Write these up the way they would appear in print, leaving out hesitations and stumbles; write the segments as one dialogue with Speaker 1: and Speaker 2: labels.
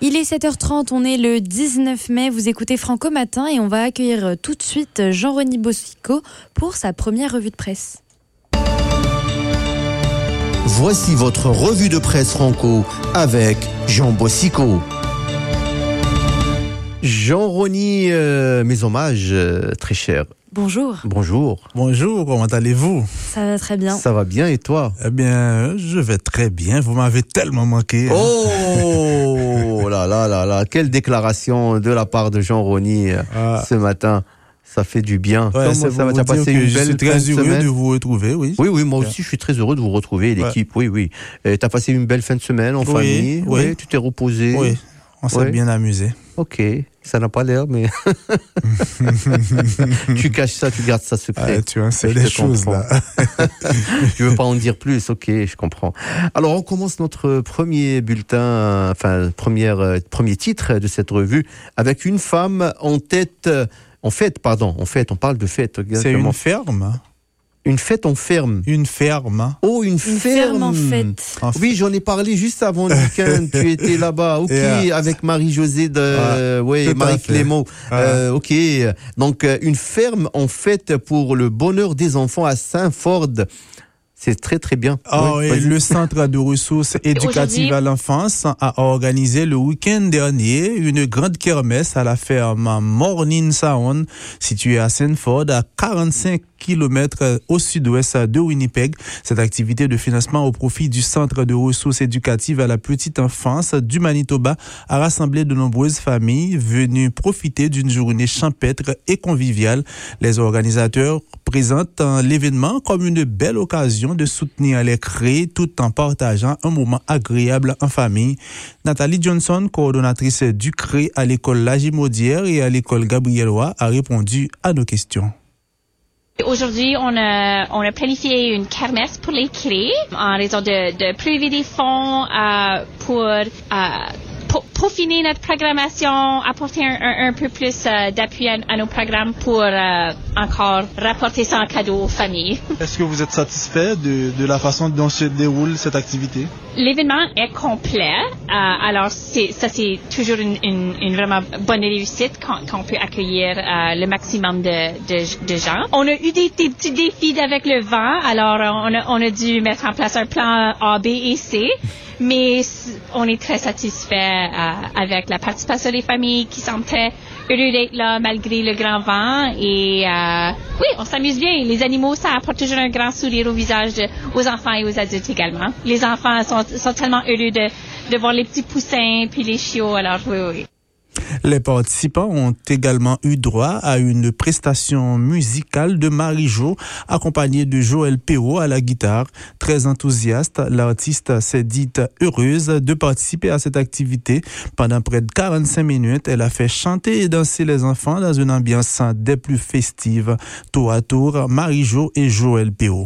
Speaker 1: Il est 7h30, on est le 19 mai, vous écoutez Franco Matin et on va accueillir tout de suite Jean-Rony Bosiko pour sa première revue de presse.
Speaker 2: Voici votre revue de presse Franco avec Jean Bosiko. Jean-Rony, mes hommages très chers.
Speaker 1: Bonjour.
Speaker 2: Bonjour.
Speaker 3: Bonjour, comment allez-vous?
Speaker 1: Ça va très bien.
Speaker 2: Ça va bien et toi?
Speaker 3: Eh bien, je vais très bien, vous m'avez tellement manqué.
Speaker 2: Oh là là là là, quelle déclaration de la part de Jean-Rony ce matin. Ça fait du bien.
Speaker 3: Ouais,
Speaker 2: Comment ça va? T'as passé une belle
Speaker 3: je suis très heureux de vous retrouver, oui.
Speaker 2: Oui, moi aussi je suis très heureux de vous retrouver, l'équipe, oui. T'as passé une belle fin de semaine en famille? Oui. Tu t'es reposé?
Speaker 3: Oui, on s'est bien amusé.
Speaker 2: Ok, ça n'a pas l'air, mais tu caches ça, tu gardes ça secret.
Speaker 3: Tu vois, c'est des choses là.
Speaker 2: Je veux pas en dire plus, ok, je comprends. Alors, on commence notre premier bulletin, premier titre de cette revue avec une femme en fête, on parle de fête. Exactement.
Speaker 3: C'est une ferme?
Speaker 2: Une fête en ferme.
Speaker 3: Une ferme.
Speaker 2: Oh, une ferme
Speaker 1: en fête.
Speaker 2: Oui, j'en ai parlé juste avant le week-end. Tu étais là-bas. Ok, avec Marie-Josée Marie Clément. Ok. Donc, une ferme en fête pour le bonheur des enfants à Saint-Ford. C'est très, très bien.
Speaker 3: Le Centre de ressources éducatives à l'enfance a organisé le week-end dernier une grande kermesse à la ferme Morning Sound, située à Saint-Ford, à 45 km au sud-ouest de Winnipeg. Cette activité de financement au profit du Centre de ressources éducatives à la petite enfance du Manitoba a rassemblé de nombreuses familles venues profiter d'une journée champêtre et conviviale. Les organisateurs présentent l'événement comme une belle occasion de soutenir les CRE tout en partageant un moment agréable en famille. Nathalie Johnson, coordonnatrice du CRE à l'école Lagimaudière et à l'école Gabriel Roy, a répondu à nos questions.
Speaker 4: Aujourd'hui, on a planifié une kermesse pour les CRE en raison de prélever des fonds pour finir notre programmation, apporter un peu plus d'appui à nos programmes pour encore rapporter ça en cadeau aux familles.
Speaker 5: Est-ce que vous êtes satisfait de la façon dont se déroule cette activité? L'événement
Speaker 4: est complet, alors c'est toujours une vraiment bonne réussite quand on peut accueillir le maximum de gens. On a eu des petits défis avec le vent, alors on a dû mettre en place un plan A, B et C. Mais on est très satisfait avec la participation des familles qui sont très heureux d'être là malgré le grand vent. Et oui, on s'amuse bien. Les animaux, ça apporte toujours un grand sourire au visage aux enfants et aux adultes également. Les enfants sont tellement heureux de voir les petits poussins puis les chiots. Alors oui.
Speaker 3: Les participants ont également eu droit à une prestation musicale de Marie-Jo, accompagnée de Joël Perrault à la guitare. Très enthousiaste, l'artiste s'est dite heureuse de participer à cette activité. Pendant près de 45 minutes, elle a fait chanter et danser les enfants dans une ambiance des plus festives. Tour à tour, Marie-Jo et Joël Perrault.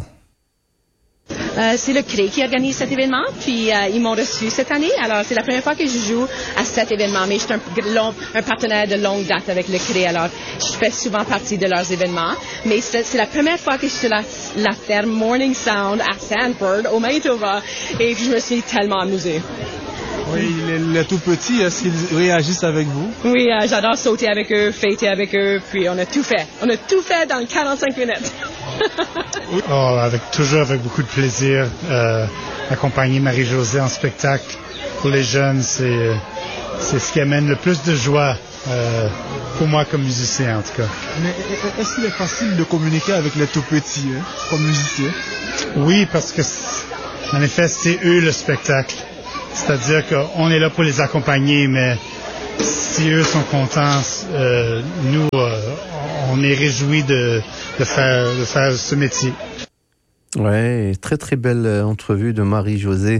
Speaker 6: C'est le CRE qui organise cet événement, puis ils m'ont reçu cette année. Alors, c'est la première fois que je joue à cet événement, mais je suis un partenaire de longue date avec le CRE, alors je fais souvent partie de leurs événements. Mais c'est la première fois que je suis sur la ferme Morning Sound à Sanford, au Manitoba, et je me suis tellement amusée.
Speaker 5: Oui, les tout petits, est-ce qu'ils réagissent avec vous?
Speaker 6: Oui, j'adore sauter avec eux, fêter avec eux, puis on a tout fait. On a tout fait dans 45 minutes.
Speaker 7: Toujours avec beaucoup de plaisir. Accompagner Marie-Josée en spectacle pour les jeunes, c'est ce qui amène le plus de joie pour moi comme musicien en tout cas.
Speaker 5: Mais est-ce qu'il est facile de communiquer avec les tout petits comme musicien?
Speaker 7: Oui, parce que en effet, c'est eux le spectacle. C'est-à-dire qu'on est là pour les accompagner, mais si eux sont contents, nous, on est réjouis de faire ce métier.
Speaker 2: Ouais, très très belle entrevue de Marie-Josée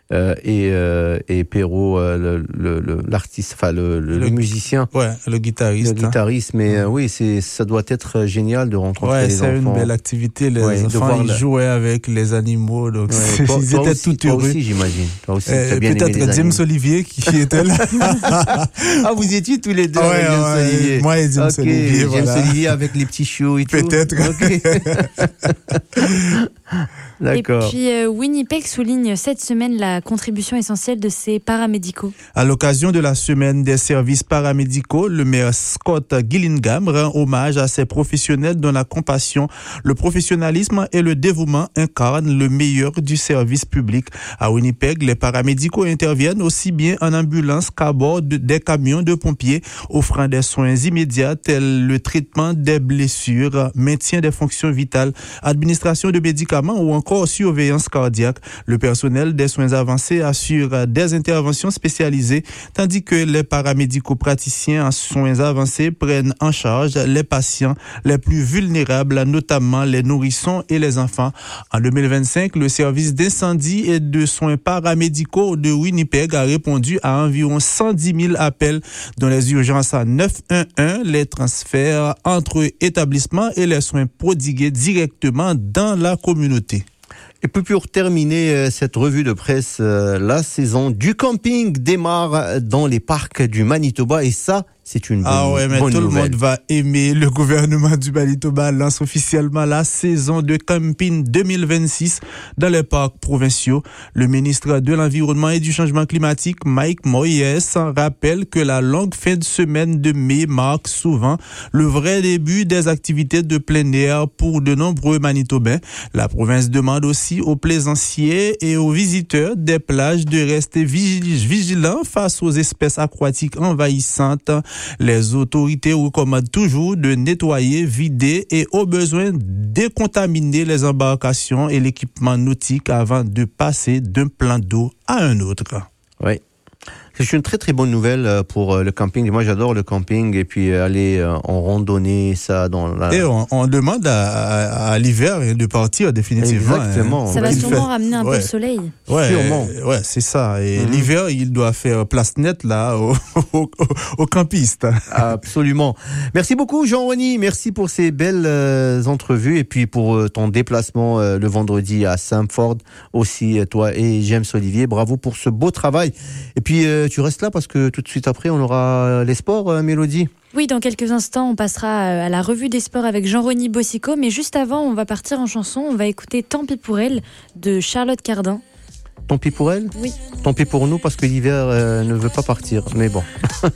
Speaker 2: et Perrault, l'artiste, enfin le musicien.
Speaker 3: Ouais, le guitariste.
Speaker 2: Le guitariste, mais oui, ça doit être génial de rencontrer les enfants.
Speaker 3: Ouais, c'est une belle activité. Les enfants, ils jouaient avec les animaux, donc ils étaient tout heureux.
Speaker 2: Toi aussi, j'imagine. Toi aussi, t'as bien
Speaker 3: peut-être
Speaker 2: aimé les
Speaker 3: James Olivier qui était là.
Speaker 2: Ah, vous étiez tous les deux avec James Olivier.
Speaker 3: Moi et James Olivier,
Speaker 2: voilà. James Olivier avec les petits chiots et tout.
Speaker 3: Peut-être.
Speaker 2: D'accord.
Speaker 1: Et puis Winnipeg souligne cette semaine la la contribution essentielle de ces paramédicaux.
Speaker 3: À l'occasion de la semaine des services paramédicaux, le maire Scott Gillingham rend hommage à ces professionnels dont la compassion, le professionnalisme et le dévouement incarnent le meilleur du service public. À Winnipeg, les paramédicaux interviennent aussi bien en ambulance qu'à bord des camions de pompiers, offrant des soins immédiats tels le traitement des blessures, maintien des fonctions vitales, administration de médicaments ou encore surveillance cardiaque. Le personnel des soins avancés assure des interventions spécialisées, tandis que les paramédicaux praticiens en soins avancés prennent en charge les patients les plus vulnérables, notamment les nourrissons et les enfants. En 2025, le service d'incendie et de soins paramédicaux de Winnipeg a répondu à environ 110 000 appels, dont les urgences à 911, les transferts entre établissements et les soins prodigués directement dans la communauté.
Speaker 2: Et puis pour terminer cette revue de presse, la saison du camping démarre dans les parcs du Manitoba et ça, c'est une bonne nouvelle.
Speaker 3: Ah ouais, mais tout le monde va aimer. Le gouvernement du Manitoba lance officiellement la saison de camping 2026 dans les parcs provinciaux. Le ministre de l'Environnement et du Changement climatique, Mike Moyes, rappelle que la longue fin de semaine de mai marque souvent le vrai début des activités de plein air pour de nombreux Manitobains. La province demande aussi aux plaisanciers et aux visiteurs des plages de rester vigilants face aux espèces aquatiques envahissantes. Les autorités recommandent toujours de nettoyer, vider et au besoin décontaminer les embarcations et l'équipement nautique avant de passer d'un plan d'eau à un autre.
Speaker 2: Oui. C'est une très très bonne nouvelle pour le camping. Moi j'adore le camping et puis aller en randonnée, ça dans la...
Speaker 3: Et on demande à l'hiver de partir définitivement.
Speaker 2: Exactement.
Speaker 1: Ça va sûrement ramener un peu le soleil.
Speaker 3: Ouais,
Speaker 2: sûrement.
Speaker 3: Ouais, c'est ça. Et l'hiver, il doit faire place nette là aux campistes.
Speaker 2: Absolument. Merci beaucoup Jean-René. Merci pour ces belles entrevues et puis pour ton déplacement le vendredi à Samford aussi, toi et James Olivier. Bravo pour ce beau travail. Et puis tu restes là parce que tout de suite après, on aura les sports, Mélodie.
Speaker 1: Oui, dans quelques instants, on passera à la revue des sports avec Jean-René Bossico. Mais juste avant, on va partir en chanson. On va écouter Tant pis pour elle de Charlotte Cardin.
Speaker 2: Tant pis pour elle ?
Speaker 1: Oui.
Speaker 2: Tant pis pour nous parce que l'hiver ne veut pas partir. Mais bon.